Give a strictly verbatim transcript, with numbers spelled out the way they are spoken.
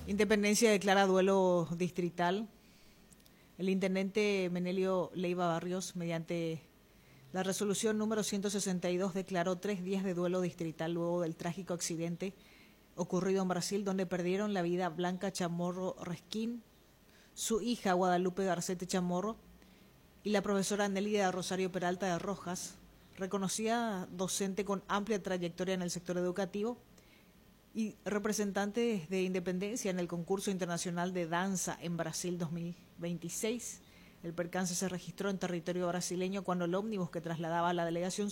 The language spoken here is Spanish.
Independencia declara duelo distrital. El intendente Menelio Leiva Barrios, mediante la resolución número ciento sesenta y dos, declaró tres días de duelo distrital luego del trágico accidente ocurrido en Brasil, donde perdieron la vida Blanca Chamorro Resquín, su hija Guadalupe Garcete Chamorro y la profesora Nélida Rosario Peralta de Rojas, reconocida docente con amplia trayectoria en el sector educativo y representante de Independencia en el concurso internacional de danza en Brasil dos mil veintiséis. El percance se registró en territorio brasileño cuando el ómnibus que trasladaba a la delegación